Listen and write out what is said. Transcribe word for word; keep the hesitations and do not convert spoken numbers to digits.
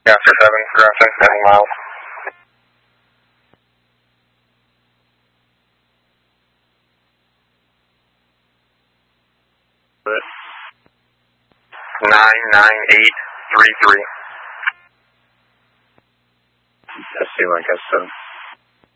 After seven, crossing seven miles. Nine nine eight three three. That's C like S seven.